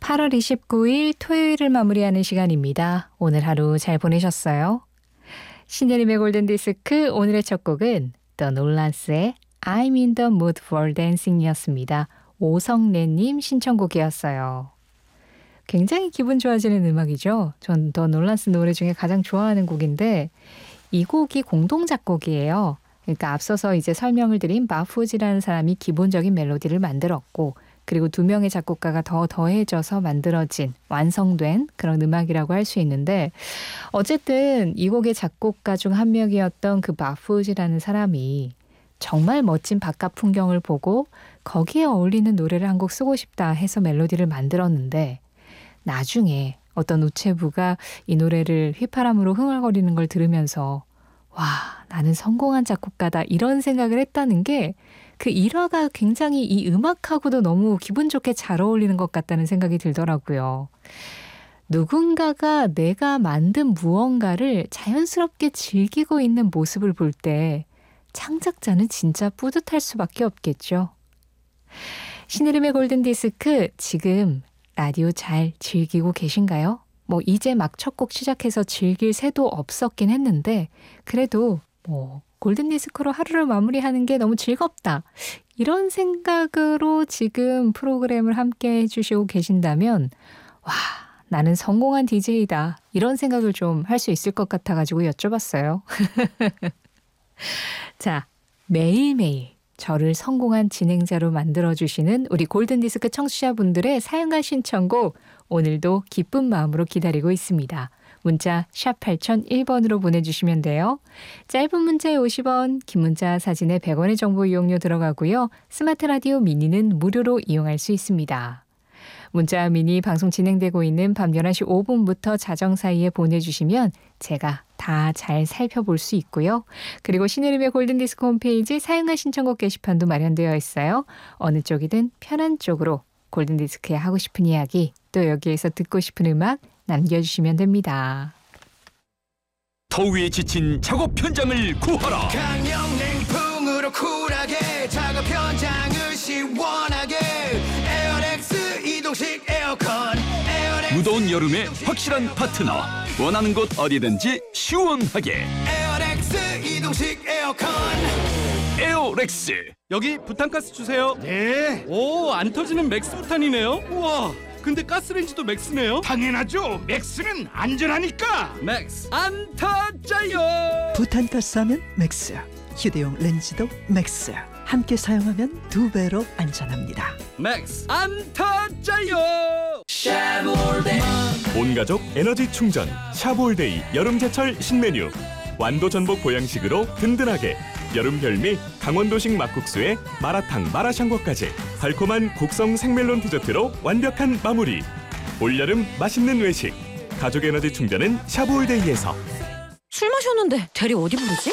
8월 29일 토요일을 마무리하는 시간입니다. 오늘 하루 잘 보내셨어요? 신혜림의 골든디스크 오늘의 첫 곡은 The Nolans의 I'm in the mood for dancing이었습니다. 오성래님 신청곡이었어요. 굉장히 기분 좋아지는 음악이죠. 전 더 놀란스 노래 중에 가장 좋아하는 곡인데 이 곡이 공동 작곡이에요. 그러니까 앞서서 이제 설명을 드린 마푸지라는 사람이 기본적인 멜로디를 만들었고 그리고 두 명의 작곡가가 더해져서 만들어진 완성된 그런 음악이라고 할 수 있는데 어쨌든 이 곡의 작곡가 중 한 명이었던 그 마푸지라는 사람이 정말 멋진 바깥 풍경을 보고 거기에 어울리는 노래를 한 곡 쓰고 싶다 해서 멜로디를 만들었는데 나중에 어떤 우체부가 이 노래를 휘파람으로 흥얼거리는 걸 들으면서 와, 나는 성공한 작곡가다 이런 생각을 했다는 게 그 일화가 굉장히 이 음악하고도 너무 기분 좋게 잘 어울리는 것 같다는 생각이 들더라고요. 누군가가 내가 만든 무언가를 자연스럽게 즐기고 있는 모습을 볼 때 창작자는 진짜 뿌듯할 수밖에 없겠죠. 신혜림의 골든디스크 지금 라디오 잘 즐기고 계신가요? 이제 막 첫 곡 시작해서 즐길 새도 없었긴 했는데 그래도 골든디스크로 하루를 마무리하는 게 너무 즐겁다. 이런 생각으로 지금 프로그램을 함께 해주시고 계신다면 와, 나는 성공한 DJ다. 이런 생각을 좀 할 수 있을 것 같아가지고 여쭤봤어요. 자, 매일매일 저를 성공한 진행자로 만들어주시는 우리 골든디스크 청취자분들의 사연과 신청곡 오늘도 기쁜 마음으로 기다리고 있습니다. 문자 샵 8001번으로 보내주시면 돼요. 짧은 문자에 50원, 긴 문자 사진에 100원의 정보 이용료 들어가고요. 스마트 라디오 미니는 무료로 이용할 수 있습니다. 문자 미니 방송 진행되고 있는 밤 11시 5분부터 자정 사이에 보내주시면 제가 다 잘 살펴볼 수 있고요. 그리고 신혜림의 골든디스크 홈페이지 사용과 신청곡 게시판도 마련되어 있어요. 어느 쪽이든 편한 쪽으로 골든디스크에 하고 싶은 이야기 또 여기에서 듣고 싶은 음악 남겨주시면 됩니다. 더위에 지친 작업 현장을 구하라. 강력냉풍으로 쿨하게 작업 현장을 시원하게 에어렉스 이동식 에어컨 무더운 여름에 확실한 파트너. 원하는 곳 어디든지 시원하게 에어렉스 이동식 에어컨 에어렉스. 여기 부탄가스 주세요. 네, 오, 안 터지는 맥스 부탄이네요. 우와, 근데 가스레인지도 맥스네요. 당연하죠. 맥스는 안전하니까. 맥스 안 터져요. 부탄가스 하면 맥스, 휴대용 렌즈도 맥스. 함께 사용하면 2배로 안전합니다. 맥스 안 터져요. 온가족 에너지 충전 샤볼데이 여름제철 신메뉴. 완도 전복 보양식으로 든든하게. 여름 별미 강원도식 막국수에 마라탕 마라샹궈까지 달콤한 곡성 생멜론 디저트로 완벽한 마무리. 올여름 맛있는 외식 가족 에너지 충전은 샤볼데이에서. 술 마셨는데 대리 어디 부르지?